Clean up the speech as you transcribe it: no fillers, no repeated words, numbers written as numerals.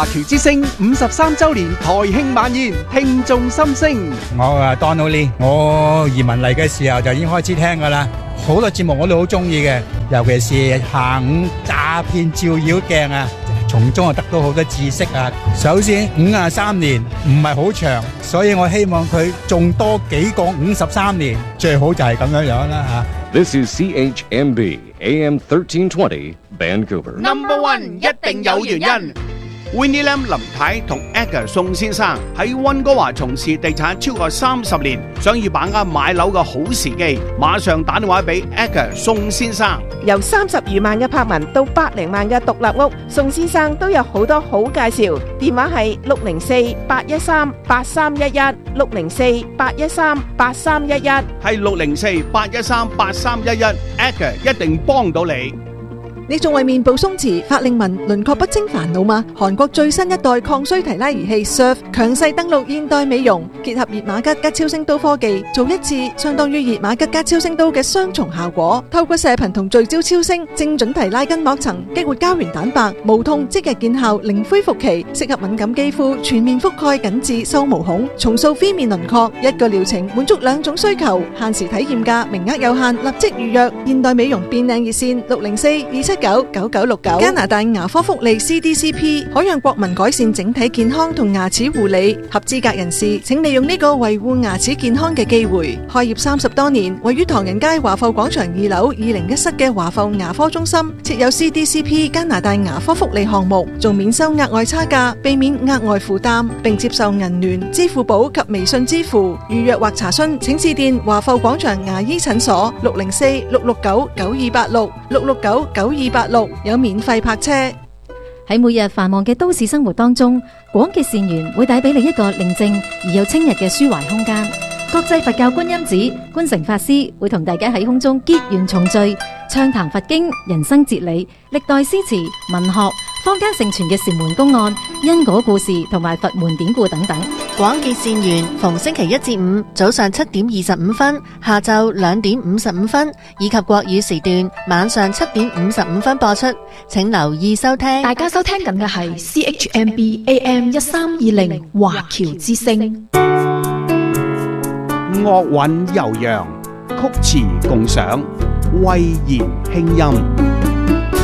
華僑之聲53周年台慶晚宴，聽眾心聲。 我Donald Lee， 我移民嚟嘅時候就已經開始聽㗎喇，好多節目我都好鍾意嘅，尤其是下午詐騙照妖鏡啊，從中得到好多知識啊。首先53年唔係好長，所以我希望佢仲多幾個53年，最好就係咁樣樣啦嚇。 This is CHMB AM 1320 Vancouver. Number one 一定有原因。Winnie Lam 林太同 Edgar 宋先生喺溫哥華從事地產超過30年，想要把握買樓嘅好時機，馬上打電話俾 Edgar 宋先生。 由30餘萬嘅柏文到百零萬嘅獨立屋，宋先生都有好多好介紹。電話係604-813-8311 604-813-8311， 係604-813-8311 Edgar 一定幫到你。 你仲為面部鬆弛、法令紋、輪廓不清煩惱嗎？韓國最新一代抗衰提拉儀器 Surf 強勢登陸現代美容，結合熱瑪吉加超聲刀科技，做一次相當於熱瑪吉加超聲刀嘅雙重效果。透過射頻同聚焦超聲，精準提拉筋膜層，激活膠原蛋白，無痛即日見效，零恢復期，適合敏感肌膚，全面覆蓋緊致收毛孔，重塑非面輪廓。一個療程滿足兩種需求，限時體驗價，名額有限，立即預約。現代美容變靚熱線604-279-9969，加拿大牙科福利 CDCP 可讓國民改善整體健康同牙齒護理。合資格人士請利用呢個維護牙齒健康嘅機會。開業30多年，位於唐人街華埠廣場2樓201室嘅華埠牙科中心，設有 CDCP 加拿大牙科福利項目，仲免收額外差價，避免額外負擔，並接受銀聯、支付寶及微信支付。預約或查詢請致電華埠廣場牙醫診所604-669-9286 669-9286，有免費泊車。 喺每日繁忙嘅都市生活當中，廣結善緣會帶俾你一個寧靜而又清逸嘅抒懷空間。國際佛教觀音寺觀誠法師會同大家喺空中結緣重聚，暢談佛經、人生哲理、歷代詩詞、文學、坊間盛傳嘅禪門公案、因果故事同埋佛門典故等等。 廣結善緣，逢星期1至5早上7點25分，下晝2點55分，以及國語時段晚上7點55分播出，請留意收聽。 大家收聽緊嘅係 CHMB AM 1320華僑之聲。 樂韻悠揚，曲詞共賞，慧言輕音。